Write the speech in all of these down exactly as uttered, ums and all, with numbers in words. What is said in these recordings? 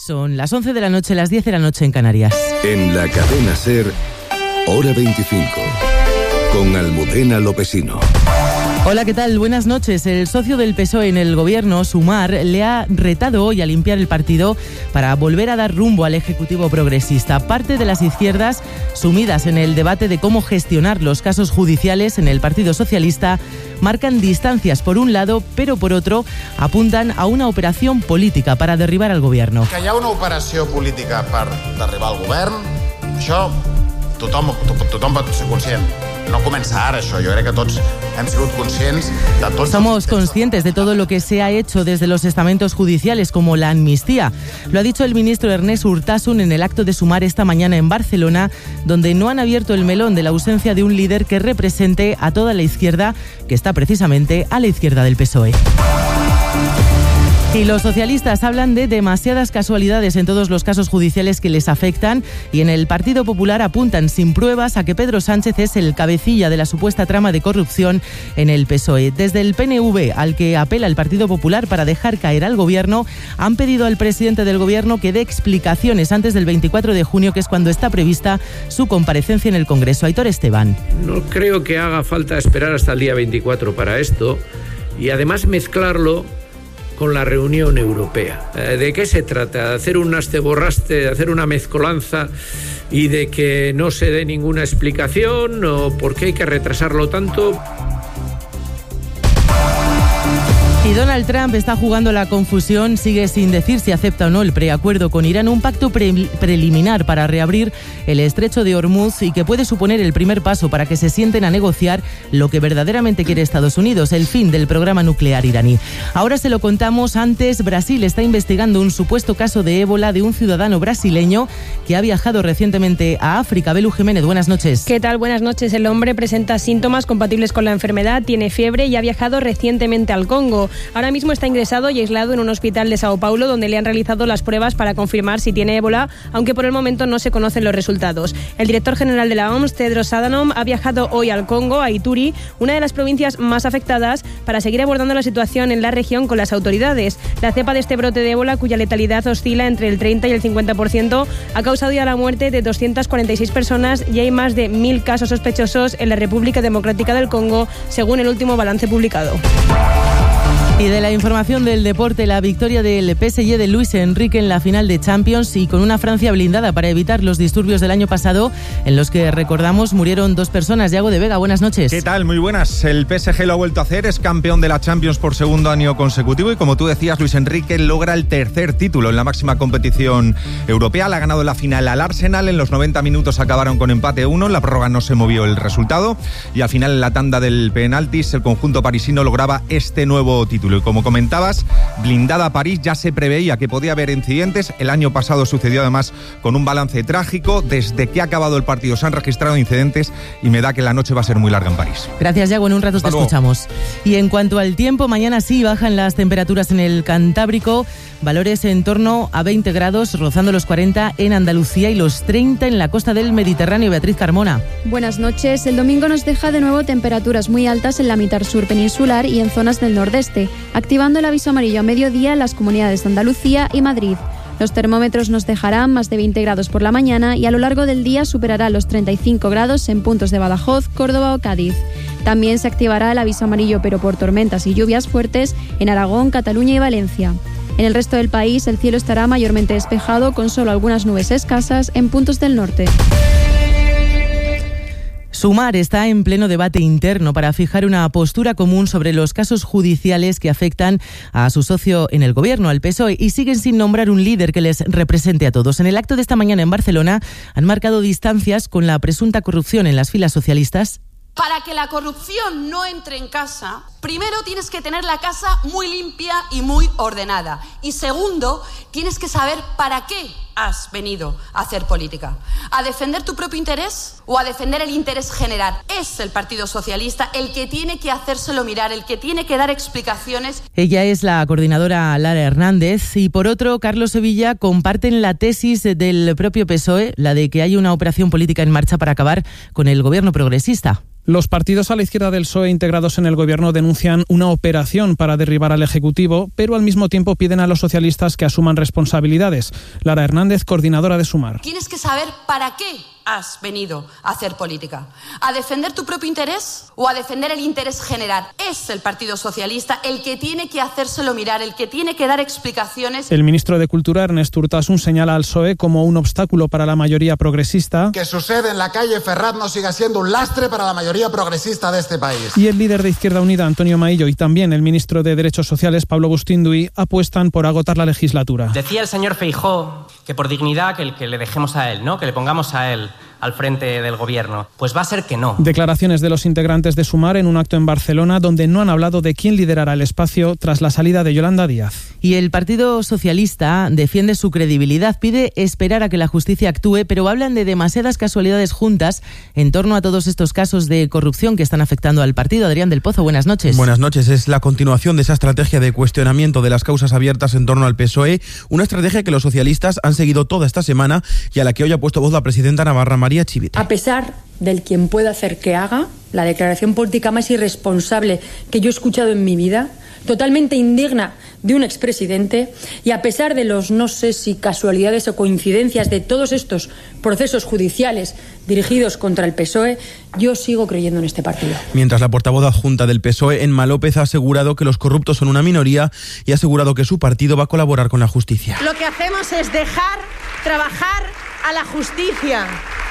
Son las once de la noche, las diez de la noche en Canarias. En la cadena SER, hora veinticinco, con Almudena Lopesino. Hola, ¿qué tal? Buenas noches. El socio del P S O E en el gobierno, Sumar, le ha retado hoy a limpiar el partido para volver a dar rumbo al Ejecutivo progresista. Parte de las izquierdas, sumidas en el debate de cómo gestionar los casos judiciales en el Partido Socialista, marcan distancias por un lado, pero por otro apuntan a una operación política para derribar al gobierno. Que hi ha una operació política per derribar el govern, això tothom, tothom pot ser conscient. No comença ara això, jo crec que tots hem sigut conscients de tots. Somos conscientes de todo lo que se ha hecho desde los estamentos judiciales, como la amnistía. Lo ha dicho el ministro Ernest Urtasun en el acto de Sumar esta mañana en Barcelona, donde no han abierto el melón de la ausencia de un líder que represente a toda la izquierda, que está precisamente a la izquierda del P S O E. Y los socialistas hablan de demasiadas casualidades en todos los casos judiciales que les afectan, y en el Partido Popular apuntan sin pruebas a que Pedro Sánchez es el cabecilla de la supuesta trama de corrupción en el P S O E. Desde el P N V, al que apela el Partido Popular para dejar caer al gobierno, han pedido al presidente del gobierno que dé explicaciones antes del veinticuatro de junio, que es cuando está prevista su comparecencia en el Congreso. Aitor Esteban. No creo que haga falta esperar hasta el día veinticuatro para esto, y además mezclarlo con la reunión europea. ¿De qué se trata? ¿De hacer un asteborraste, de hacer una mezcolanza y de que no se dé ninguna explicación? ¿O por qué hay que retrasarlo tanto? Y Donald Trump está jugando la confusión, sigue sin decir si acepta o no el preacuerdo con Irán, un pacto pre- preliminar para reabrir el estrecho de Hormuz y que puede suponer el primer paso para que se sienten a negociar lo que verdaderamente quiere Estados Unidos, el fin del programa nuclear iraní. Ahora se lo contamos. Antes, Brasil está investigando un supuesto caso de ébola de un ciudadano brasileño que ha viajado recientemente a África. Belu Jiménez, buenas noches. ¿Qué tal? Buenas noches. El hombre presenta síntomas compatibles con la enfermedad, tiene fiebre y ha viajado recientemente al Congo. Ahora mismo está ingresado y aislado en un hospital de Sao Paulo, donde le han realizado las pruebas para confirmar si tiene ébola, aunque por el momento no se conocen los resultados. El director general de la O M S, Tedros Adhanom, ha viajado hoy al Congo, a Ituri, una de las provincias más afectadas, para seguir abordando la situación en la región con las autoridades. La cepa de este brote de ébola, cuya letalidad oscila entre el treinta y el cincuenta por ciento, ha causado ya la muerte de doscientas cuarenta y seis personas y hay más de mil casos sospechosos en la República Democrática del Congo, según el último balance publicado. Y de la información del deporte, la victoria del P S G de Luis Enrique en la final de Champions, y con una Francia blindada para evitar los disturbios del año pasado, en los que, recordamos, murieron dos personas. Yago de Vega, buenas noches. ¿Qué tal? Muy buenas. El P S G lo ha vuelto a hacer, es campeón de la Champions por segundo año consecutivo y, como tú decías, Luis Enrique logra el tercer título en la máxima competición europea. Le ha ganado la final al Arsenal, en los noventa minutos acabaron con empate uno, en la prórroga no se movió el resultado y al final, en la tanda del penaltis, el conjunto parisino lograba este nuevo título. Y como comentabas, blindada París, ya se preveía que podía haber incidentes. El año pasado sucedió además con un balance trágico. Desde que ha acabado el partido se han registrado incidentes y me da que la noche va a ser muy larga en París. Gracias, Yago. En un rato te escuchamos. Y en cuanto al tiempo, mañana sí bajan las temperaturas en el Cantábrico. Valores en torno a veinte grados, rozando los cuarenta en Andalucía y los treinta en la costa del Mediterráneo. Beatriz Carmona. Buenas noches. El domingo nos deja de nuevo temperaturas muy altas en la mitad sur peninsular y en zonas del nordeste, activando el aviso amarillo a mediodía en las comunidades de Andalucía y Madrid. Los termómetros nos dejarán más de veinte grados por la mañana y a lo largo del día superará los treinta y cinco grados en puntos de Badajoz, Córdoba o Cádiz. También se activará el aviso amarillo pero por tormentas y lluvias fuertes en Aragón, Cataluña y Valencia. En el resto del país el cielo estará mayormente despejado, con solo algunas nubes escasas en puntos del norte. Sumar está en pleno debate interno para fijar una postura común sobre los casos judiciales que afectan a su socio en el gobierno, al P S O E, y siguen sin nombrar un líder que les represente a todos. En el acto de esta mañana en Barcelona han marcado distancias con la presunta corrupción en las filas socialistas. Para que la corrupción no entre en casa, primero tienes que tener la casa muy limpia y muy ordenada. Y segundo, tienes que saber para qué has venido a hacer política. ¿A defender tu propio interés o a defender el interés general? Es el Partido Socialista el que tiene que hacérselo mirar, el que tiene que dar explicaciones. Ella es la coordinadora Lara Hernández y, por otro, Carlos Sevilla comparten la tesis del propio P S O E, la de que hay una operación política en marcha para acabar con el gobierno progresista. Los partidos a la izquierda del P S O E integrados en el gobierno denuncian anuncian una operación para derribar al Ejecutivo, pero al mismo tiempo piden a los socialistas que asuman responsabilidades. Lara Hernández, coordinadora de Sumar. Tienes que saber para qué has venido a hacer política. ¿A defender tu propio interés o a defender el interés general? Es el Partido Socialista el que tiene que hacérselo mirar, el que tiene que dar explicaciones. El ministro de Cultura, Ernest Urtasun, señala al P S O E como un obstáculo para la mayoría progresista. Que su sede en la calle Ferrat no siga siendo un lastre para la mayoría progresista de este país. Y el líder de Izquierda Unida, Antonio Maillo, y también el ministro de Derechos Sociales, Pablo Bustinduy, apuestan por agotar la legislatura. Decía el señor Feijóo que por dignidad que, el, que le dejemos a él, ¿no? Que le pongamos a él al frente del gobierno. Pues va a ser que no. Declaraciones de los integrantes de Sumar en un acto en Barcelona donde no han hablado de quién liderará el espacio tras la salida de Yolanda Díaz. Y el Partido Socialista defiende su credibilidad, pide esperar a que la justicia actúe, pero hablan de demasiadas casualidades juntas en torno a todos estos casos de corrupción que están afectando al partido. Adrián del Pozo, buenas noches. Buenas noches. Es la continuación de esa estrategia de cuestionamiento de las causas abiertas en torno al P S O E, una estrategia que los socialistas han seguido toda esta semana y a la que hoy ha puesto voz la presidenta navarra, María Chivite. A pesar del quien pueda hacer que haga, la declaración política más irresponsable que yo he escuchado en mi vida, totalmente indigna de un expresidente, y a pesar de los no sé si casualidades o coincidencias de todos estos procesos judiciales dirigidos contra el P S O E, yo sigo creyendo en este partido. Mientras la portavoz adjunta del P S O E, Emma López, ha asegurado que los corruptos son una minoría y ha asegurado que su partido va a colaborar con la justicia. Lo que hacemos es dejar trabajar a la justicia.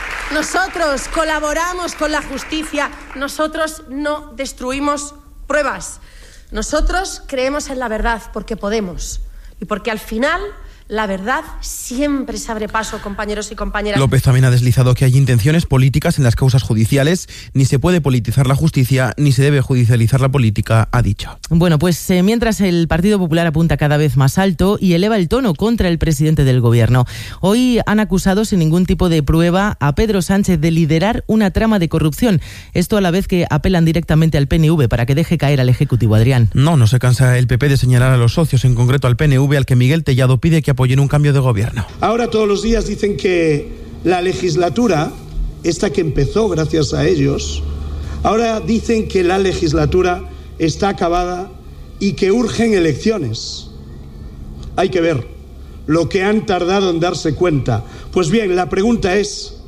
Nosotros colaboramos con la justicia, nosotros no destruimos pruebas. Nosotros creemos en la verdad porque podemos y porque al final la verdad siempre se abre paso, compañeros y compañeras. López también ha deslizado que hay intenciones políticas en las causas judiciales. Ni se puede politizar la justicia, ni se debe judicializar la política, ha dicho. Bueno, pues eh, mientras el Partido Popular apunta cada vez más alto y eleva el tono contra el presidente del Gobierno. Hoy han acusado sin ningún tipo de prueba a Pedro Sánchez de liderar una trama de corrupción. Esto a la vez que apelan directamente al P N V para que deje caer al Ejecutivo. Adrián. No, no se cansa el P P de señalar a los socios, en concreto al P N V, al que Miguel Tellado pide que apoyen un cambio de gobierno. Ahora todos los días dicen que la legislatura, esta que empezó gracias a ellos, ahora dicen que la legislatura está acabada y que urgen elecciones. Hay que ver lo que han tardado en darse cuenta. Pues bien, la pregunta es,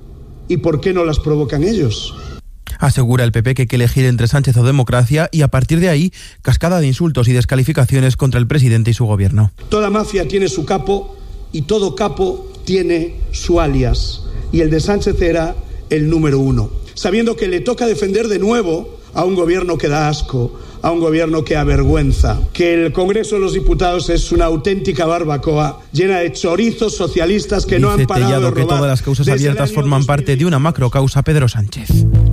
¿y por qué no las provocan ellos? Asegura el P P que hay que elegir entre Sánchez o democracia y a partir de ahí, cascada de insultos y descalificaciones contra el presidente y su gobierno. Toda mafia tiene su capo y todo capo tiene su alias. Y el de Sánchez era el número uno. Sabiendo que le toca defender de nuevo a un gobierno que da asco, a un gobierno que avergüenza, que el Congreso de los Diputados es una auténtica barbacoa llena de chorizos socialistas que Dice no han parado Tellado de robar. Que todas las causas abiertas forman parte de una macrocausa Pedro Sánchez.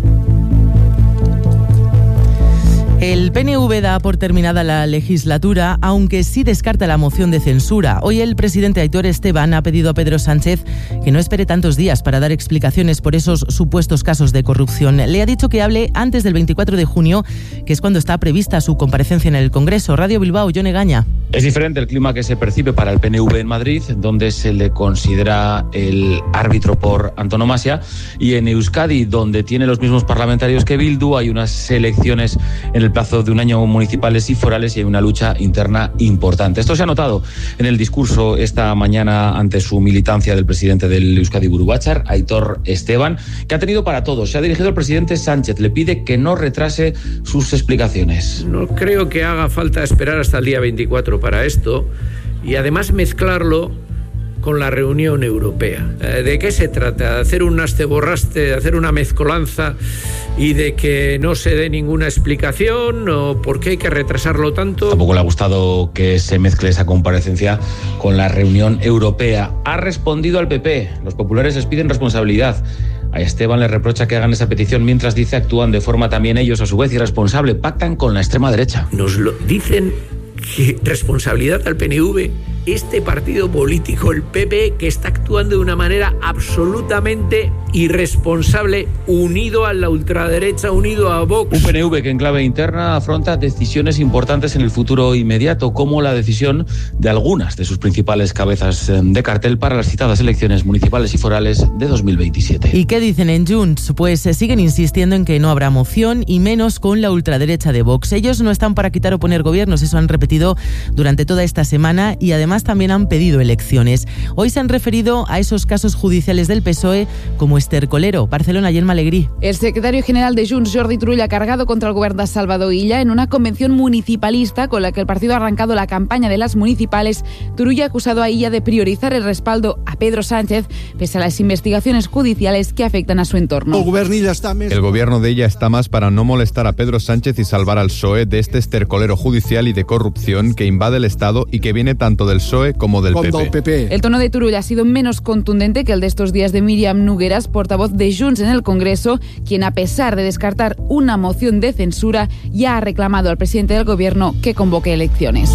El P N V da por terminada la legislatura, aunque sí descarta la moción de censura. Hoy el presidente Aitor Esteban ha pedido a Pedro Sánchez que no espere tantos días para dar explicaciones por esos supuestos casos de corrupción. Le ha dicho que hable antes del veinticuatro de junio, que es cuando está prevista su comparecencia en el Congreso. Radio Bilbao, Jon Egaña. Es diferente el clima que se percibe para el P N V en Madrid, donde se le considera el árbitro por antonomasia, y en Euskadi, donde tiene los mismos parlamentarios que Bildu. Hay unas elecciones en el plazo de un año municipales y forales y hay una lucha interna importante. Esto se ha notado en el discurso esta mañana ante su militancia del presidente del Euskadi Buru Batzar, Aitor Esteban, que ha tenido para todos. Se ha dirigido al presidente Sánchez, le pide que no retrase sus explicaciones. No creo que haga falta esperar hasta el día veinticuatro para esto y además mezclarlo con la reunión europea. ¿De qué se trata? ¿De hacer un asteborraste, de hacer una mezcolanza y de que no se dé ninguna explicación? ¿O por qué hay que retrasarlo tanto? Tampoco le ha gustado que se mezcle esa comparecencia con la reunión europea. Ha respondido al P P. Los populares les piden responsabilidad. A Esteban le reprocha que hagan esa petición mientras dice actúan de forma también ellos a su vez irresponsable. Pactan con la extrema derecha. Nos lo dicen, que responsabilidad al P N V este partido político, el P P, que está actuando de una manera absolutamente irresponsable, unido a la ultraderecha, unido a Vox. Un P N V que en clave interna afronta decisiones importantes en el futuro inmediato, como la decisión de algunas de sus principales cabezas de cartel para las citadas elecciones municipales y forales de dos mil veintisiete. ¿Y qué dicen en Junts? Pues se siguen insistiendo en que no habrá moción y menos con la ultraderecha de Vox. Ellos no están para quitar o poner gobiernos, eso han repetido durante toda esta semana y además también han pedido elecciones. Hoy se han referido a esos casos judiciales del P S O E como estercolero. Barcelona, Gemma Alegrí. El secretario general de Junts, Jordi Turull, ha cargado contra el gobierno de Salvador Illa en una convención municipalista con la que el partido ha arrancado la campaña de las municipales. Turull ha acusado a Illa de priorizar el respaldo a Pedro Sánchez pese a las investigaciones judiciales que afectan a su entorno. El gobierno de Illa está más para no molestar a Pedro Sánchez y salvar al P S O E de este estercolero judicial y de corrupción que invade el Estado y que viene tanto del P S O E como del P P. El tono de Turull ha sido menos contundente que el de estos días de Míriam Nogueras, portavoz de Junts en el Congreso, quien, a pesar de descartar una moción de censura, ya ha reclamado al presidente del Gobierno que convoque elecciones.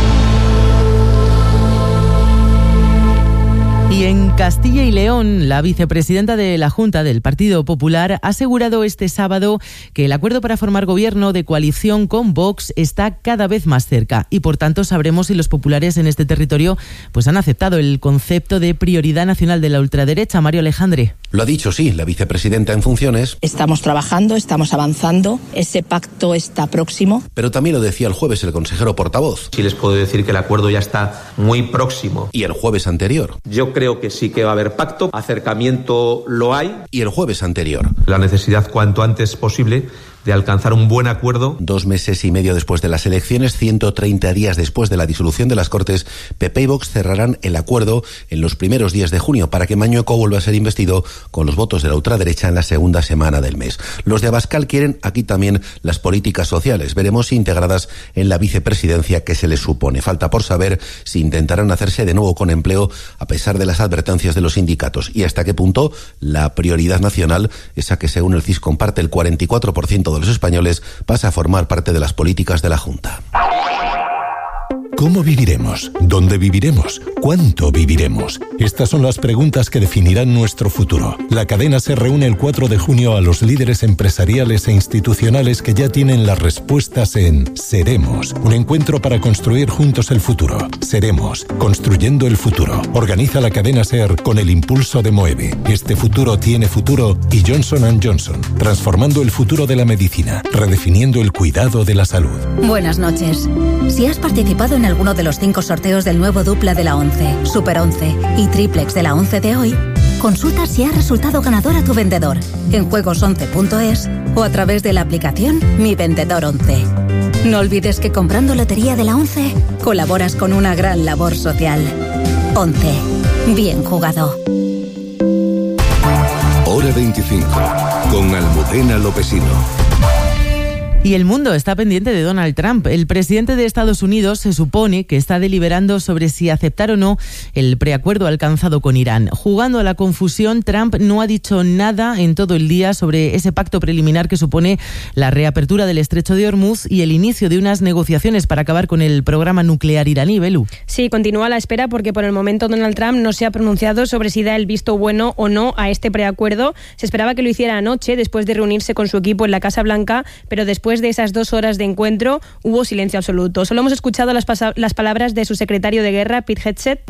Y en Castilla y León, la vicepresidenta de la Junta del Partido Popular ha asegurado este sábado que el acuerdo para formar gobierno de coalición con Vox está cada vez más cerca y, por tanto, sabremos si los populares en este territorio pues han aceptado el concepto de prioridad nacional de la ultraderecha. Mario Alejandre. Lo ha dicho, sí, la vicepresidenta en funciones. Estamos trabajando, estamos avanzando, ese pacto está próximo. Pero también lo decía el jueves el consejero portavoz. Sí les puedo decir que el acuerdo ya está muy próximo. Y el jueves anterior. Yo creo que sí que va a haber pacto, acercamiento lo hay. Y el jueves anterior. La necesidad cuanto antes posible de alcanzar un buen acuerdo. Dos meses y medio después de las elecciones, ciento treinta días después de la disolución de las Cortes, P P y Vox cerrarán el acuerdo en los primeros días de junio para que Mañueco vuelva a ser investido con los votos de la ultraderecha en la segunda semana del mes. Los de Abascal quieren aquí también las políticas sociales. Veremos si integradas en la vicepresidencia que se les supone. Falta por saber si intentarán hacerse de nuevo con empleo a pesar de las advertencias de los sindicatos y hasta qué punto la prioridad nacional, esa que según el C I S comparte el cuarenta y cuatro por ciento de los españoles, pasa a formar parte de las políticas de la Junta. ¿Cómo viviremos? ¿Dónde viviremos? ¿Cuánto viviremos? Estas son las preguntas que definirán nuestro futuro. La cadena se reúne el cuatro de junio a los líderes empresariales e institucionales que ya tienen las respuestas en Seremos, un encuentro para construir juntos el futuro. Seremos, construyendo el futuro. Organiza la cadena SER con el impulso de Moeve. Este futuro tiene futuro y Johnson and Johnson, transformando el futuro de la medicina, redefiniendo el cuidado de la salud. Buenas noches. Si has participado en alguno de los cinco sorteos del nuevo dupla de la once, Super once y triplex de la once de hoy, consulta si ha resultado ganador a tu vendedor en juegos once punto es o a través de la aplicación Mi Vendedor once. No olvides que comprando lotería de la once colaboras con una gran labor social. once. Bien jugado. Hora veinticinco, con Almudena Lopesino. Y el mundo está pendiente de Donald Trump. El presidente de Estados Unidos se supone que está deliberando sobre si aceptar o no el preacuerdo alcanzado con Irán. Jugando a la confusión, Trump no ha dicho nada en todo el día sobre ese pacto preliminar que supone la reapertura del estrecho de Hormuz y el inicio de unas negociaciones para acabar con el programa nuclear iraní. Belu. Sí, continúa la espera porque por el momento Donald Trump no se ha pronunciado sobre si da el visto bueno o no a este preacuerdo. Se esperaba que lo hiciera anoche después de reunirse con su equipo en la Casa Blanca, pero después de esas dos horas de encuentro hubo silencio absoluto. Solo hemos escuchado las, pasa- las palabras de su secretario de guerra, Pete Hegseth,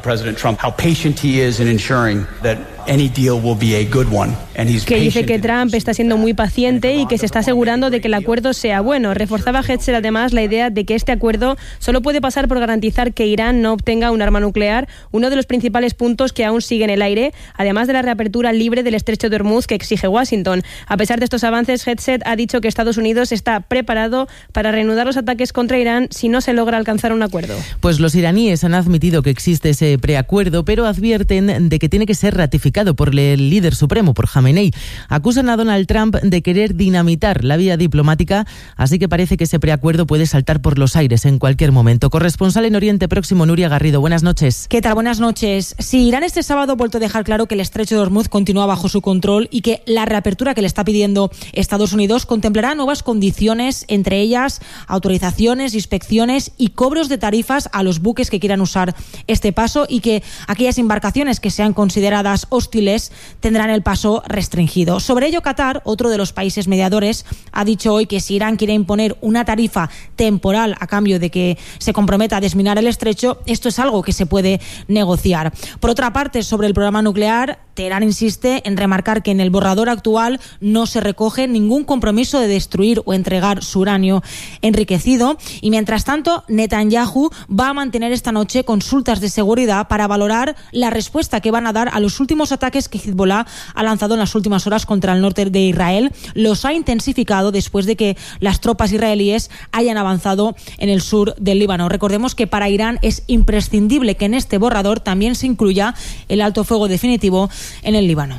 que dice que Trump está siendo muy paciente y que se está asegurando de que el acuerdo sea bueno. Reforzaba Hegseth además la idea de que este acuerdo solo puede pasar por garantizar que Irán no obtenga un arma nuclear, uno de los principales puntos que aún sigue en el aire, además de la reapertura libre del estrecho de Hormuz que exige Washington. A pesar de estos avances, Hegseth ha dicho que Estados Unidos está preparado para reanudar los ataques contra Irán si no se logra alcanzar un acuerdo. Pues los iraníes han admitido que existe ese preacuerdo, pero advierten de que tiene que ser ratificado criticado por el líder supremo, por Jamenei. Acusan a Donald Trump de querer dinamitar la vía diplomática, así que parece que ese preacuerdo puede saltar por los aires en cualquier momento. Corresponsal en Oriente Próximo, Nuria Garrido, buenas noches. ¿Qué tal? Buenas noches. Sí, Irán este sábado ha vuelto a dejar claro que el estrecho de Hormuz continúa bajo su control y que la reapertura que le está pidiendo Estados Unidos contemplará nuevas condiciones, entre ellas autorizaciones, inspecciones y cobros de tarifas a los buques que quieran usar este paso, y que aquellas embarcaciones que sean consideradas hostiles tendrán el paso restringido. Sobre ello, Qatar, otro de los países mediadores, ha dicho hoy que si Irán quiere imponer una tarifa temporal a cambio de que se comprometa a desminar el estrecho, esto es algo que se puede negociar. Por otra parte, sobre el programa nuclear, Teherán insiste en remarcar que en el borrador actual no se recoge ningún compromiso de destruir o entregar su uranio enriquecido, y mientras tanto Netanyahu va a mantener esta noche consultas de seguridad para valorar la respuesta que van a dar a los últimos ataques que Hezbollah ha lanzado en las últimas horas contra el norte de Israel. Los ha intensificado después de que las tropas israelíes hayan avanzado en el sur del Líbano. Recordemos que para Irán es imprescindible que en este borrador también se incluya el alto fuego definitivo en el Líbano.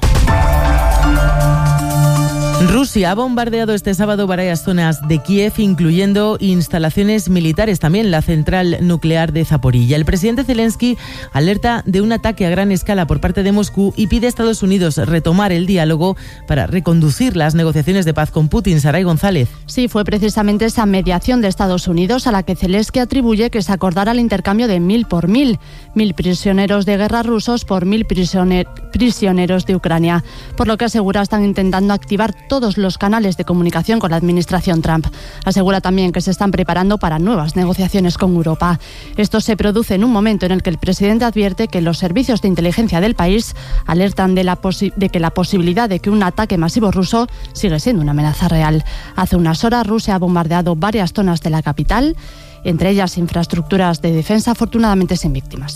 Rusia ha bombardeado este sábado varias zonas de Kiev, incluyendo instalaciones militares, también la central nuclear de Zaporilla. El presidente Zelensky alerta de un ataque a gran escala por parte de Moscú y pide a Estados Unidos retomar el diálogo para reconducir las negociaciones de paz con Putin. Saray González. Sí, fue precisamente esa mediación de Estados Unidos a la que Zelensky atribuye que se acordara el intercambio de mil por mil, mil prisioneros de guerra rusos por mil prisioner- prisioneros de Ucrania, por lo que asegura están intentando activar todos los canales de comunicación con la administración Trump. Asegura también que se están preparando para nuevas negociaciones con Europa. Esto se produce en un momento en el que el presidente advierte que los servicios de inteligencia del país alertan de, la posi- de que la posibilidad de que un ataque masivo ruso sigue siendo una amenaza real. Hace unas horas Rusia ha bombardeado varias zonas de la capital, entre ellas infraestructuras de defensa, afortunadamente sin víctimas.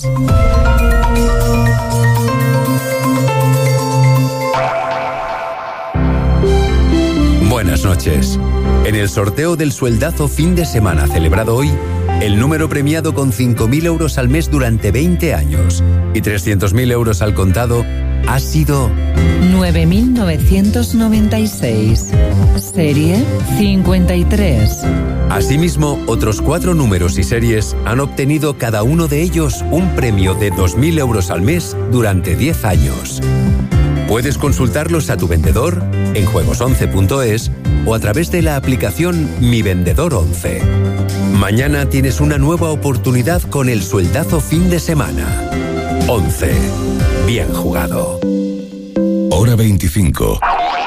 Buenas noches. En el sorteo del sueldazo fin de semana celebrado hoy, el número premiado con cinco mil euros al mes durante veinte años y trescientos mil euros al contado ha sido nueve mil novecientos noventa y seis, serie cincuenta y tres. Asimismo, otros cuatro números y series han obtenido cada uno de ellos un premio de dos mil euros al mes durante diez años. Puedes consultarlos a tu vendedor en juegos once punto es o a través de la aplicación Mi Vendedor once. Mañana tienes una nueva oportunidad con el sueldazo fin de semana. once. Bien jugado. Hora veinticinco.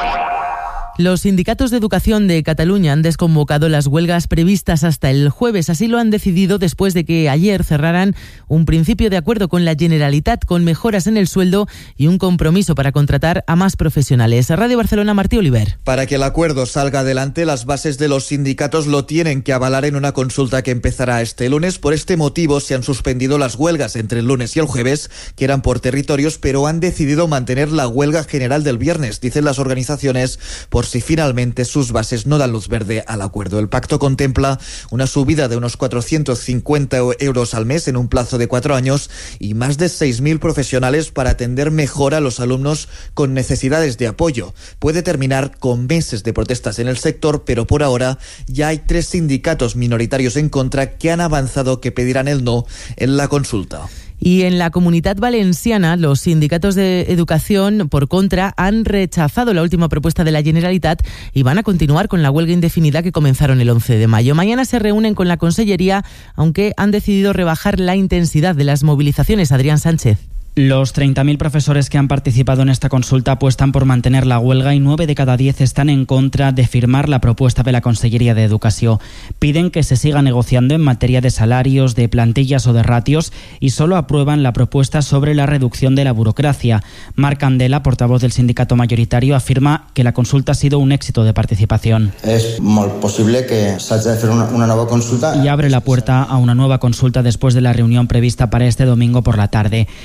Los sindicatos de educación de Cataluña han desconvocado las huelgas previstas hasta el jueves. Así lo han decidido después de que ayer cerraran un principio de acuerdo con la Generalitat, con mejoras en el sueldo y un compromiso para contratar a más profesionales. Radio Barcelona, Martí Oliver. Para que el acuerdo salga adelante, las bases de los sindicatos lo tienen que avalar en una consulta que empezará este lunes. Por este motivo se han suspendido las huelgas entre el lunes y el jueves, que eran por territorios, pero han decidido mantener la huelga general del viernes, dicen las organizaciones, por si finalmente sus bases no dan luz verde al acuerdo. El pacto contempla una subida de unos cuatrocientos cincuenta euros al mes en un plazo de cuatro años y más de seis mil profesionales para atender mejor a los alumnos con necesidades de apoyo. Puede terminar con meses de protestas en el sector, pero por ahora ya hay tres sindicatos minoritarios en contra que han avanzado que pedirán el no en la consulta. Y en la Comunitat Valenciana, los sindicatos de educación, por contra, han rechazado la última propuesta de la Generalitat y van a continuar con la huelga indefinida que comenzaron el once de mayo. Mañana se reúnen con la Consellería, aunque han decidido rebajar la intensidad de las movilizaciones. Adrián Sánchez. Los treinta mil profesores que han participado en esta consulta apuestan por mantener la huelga y nueve de cada diez están en contra de firmar la propuesta de la Consellería de Educación. Piden que se siga negociando en materia de salarios, de plantillas o de ratios y solo aprueban la propuesta sobre la reducción de la burocracia. Marc Candela, portavoz del sindicato mayoritario, afirma que la consulta ha sido un éxito de participación. Es muy posible que se haya de hacer una, una nueva consulta. Y abre la puerta a una nueva consulta después de la reunión prevista para este domingo por la tarde. El lunes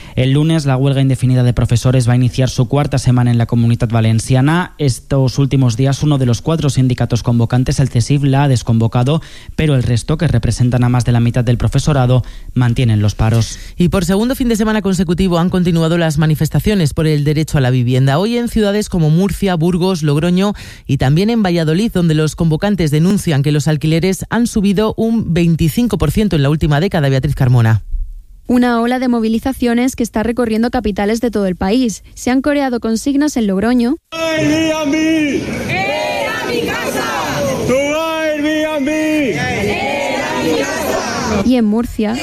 lunes la huelga indefinida de profesores va a iniciar su cuarta semana en la Comunitat Valenciana. Estos últimos días uno de los cuatro sindicatos convocantes, el CESIF, la ha desconvocado, pero el resto, que representan a más de la mitad del profesorado, mantienen los paros. Y por segundo fin de semana consecutivo han continuado las manifestaciones por el derecho a la vivienda. Hoy en ciudades como Murcia, Burgos, Logroño y también en Valladolid, donde los convocantes denuncian que los alquileres han subido un veinticinco por ciento en la última década. Beatriz Carmona. Una ola de movilizaciones que está recorriendo capitales de todo el país. Se han coreado consignas en Logroño. Airbnb. ¡Era mi casa! ¡Tu Airbnb! ¡Era mi casa! Y en Murcia.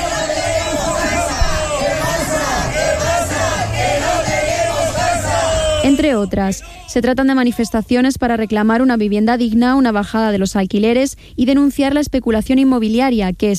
Entre otras, se tratan de manifestaciones para reclamar una vivienda digna, una bajada de los alquileres y denunciar la especulación inmobiliaria, que es